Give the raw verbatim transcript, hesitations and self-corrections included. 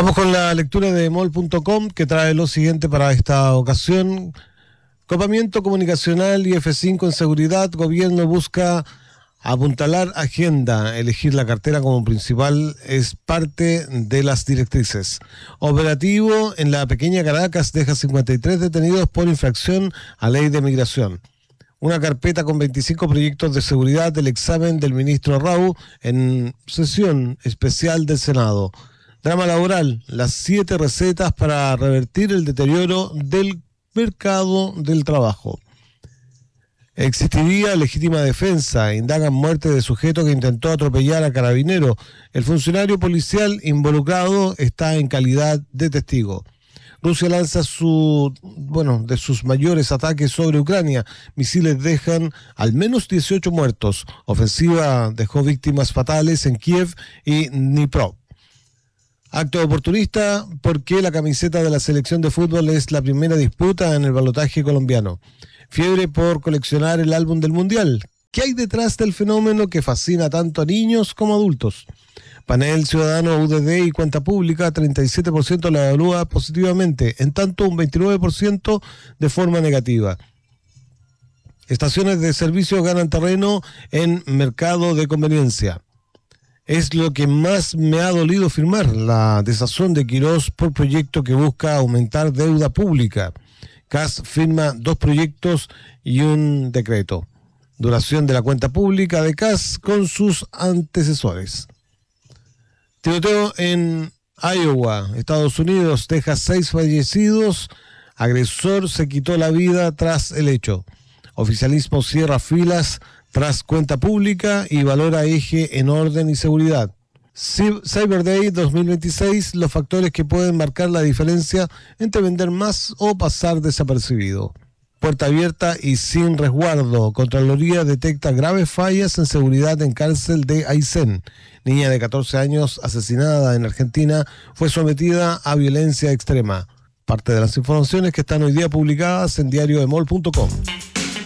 Vamos con la lectura de mol punto com, que trae lo siguiente para esta ocasión. Copamiento comunicacional y F cinco en seguridad. Gobierno busca apuntalar agenda. Elegir la cartera como principal es parte de las directrices. Operativo en la pequeña Caracas deja cincuenta y tres detenidos por infracción a ley de migración. Una carpeta con veinticinco proyectos de seguridad del examen del ministro Rau en sesión especial del Senado. Drama laboral, las siete recetas para revertir el deterioro del mercado del trabajo. Existiría legítima defensa, indagan muerte de sujeto que intentó atropellar a carabinero. El funcionario policial involucrado está en calidad de testigo. Rusia lanza su, bueno, de sus mayores ataques sobre Ucrania. Misiles dejan al menos dieciocho muertos. Ofensiva dejó víctimas fatales en Kiev y Dnipro. Acto oportunista porque la camiseta de la selección de fútbol es la primera disputa en el balotaje colombiano. Fiebre por coleccionar el álbum del Mundial. ¿Qué hay detrás del fenómeno que fascina tanto a niños como a adultos? Panel Ciudadano U D D y Cuenta Pública, treinta y siete por ciento la evalúa positivamente, en tanto un veintinueve por ciento de forma negativa. Estaciones de servicio ganan terreno en mercado de conveniencia. Es lo que más me ha dolido firmar, la desazón de Quirós por proyecto que busca aumentar deuda pública. C A S firma dos proyectos y un decreto. Duración de la cuenta pública de C A S con sus antecesores. Tiroteo en Iowa, Estados Unidos, deja seis fallecidos. Agresor se quitó la vida tras el hecho. Oficialismo cierra filas tras cuenta pública y valora eje en orden y seguridad. Cyber Day dos mil veintiséis, los factores que pueden marcar la diferencia entre vender más o pasar desapercibido. Puerta abierta y sin resguardo. Contraloría detecta graves fallas en seguridad en cárcel de Aysén. Niña de catorce años asesinada en Argentina fue sometida a violencia extrema. Parte de las informaciones que están hoy día publicadas en diario de mol punto com.